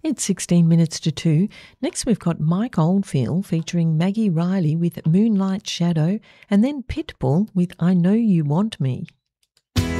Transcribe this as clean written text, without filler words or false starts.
It's 16 minutes to 2. Next we've got Mike Oldfield featuring Maggie Riley with Moonlight Shadow, and then Pitbull with I Know You Want Me.